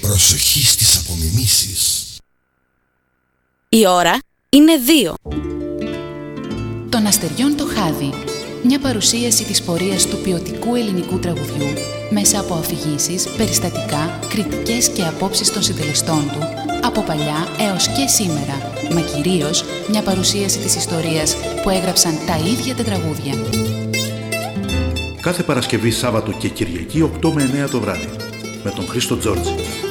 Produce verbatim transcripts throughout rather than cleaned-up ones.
Προσοχή στις απομιμήσεις. Η ώρα είναι δύο. Των αστεριών το χάδι. Μια παρουσίαση της πορείας του ποιοτικού ελληνικού τραγουδιού μέσα από αφηγήσεις, περιστατικά, κριτικές και απόψεις των συντελεστών του από παλιά έως και σήμερα, μα κυρίως μια παρουσίαση της ιστορίας που έγραψαν τα ίδια τα τραγούδια. Κάθε Παρασκευή, Σάββατο και Κυριακή οκτώ με εννέα το βράδυ με τον Χρήστο Τζόρτζη.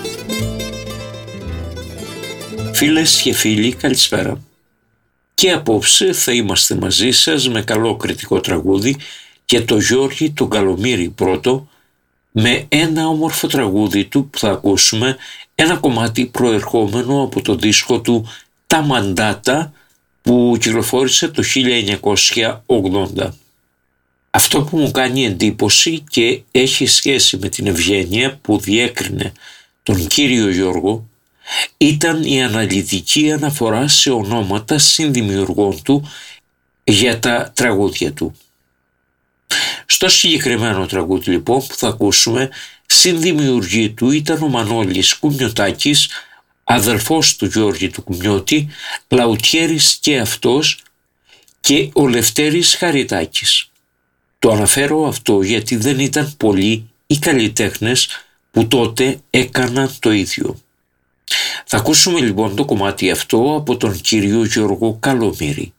Φίλες και φίλοι, καλησπέρα. Και απόψε θα είμαστε μαζί σας με καλό κριτικό τραγούδι και το Γιώργη τον Καλομήρη πρώτο, με ένα όμορφο τραγούδι του που θα ακούσουμε, ένα κομμάτι προερχόμενο από το δίσκο του «Τα Μαντάτα» που κυκλοφόρησε το χίλια εννιακόσια ογδόντα. Αυτό που μου κάνει εντύπωση και έχει σχέση με την ευγένεια που διέκρινε τον κύριο Γιώργο ήταν η αναλυτική αναφορά σε ονόματα συνδημιουργών του για τα τραγούδια του. Στο συγκεκριμένο τραγούδι λοιπόν που θα ακούσουμε, συνδημιουργή του ήταν ο Μανώλης Κουμιωτάκης, αδελφός του Γιώργη του Κουμιώτη, λαουτιέρης και αυτός, και ο Λευτέρης Χαριτάκης. Το αναφέρω αυτό γιατί δεν ήταν πολλοί οι καλλιτέχνες που τότε έκαναν το ίδιο. Θα ακούσουμε λοιπόν το κομμάτι αυτό από τον κύριο Γιώργο Καλομήρη.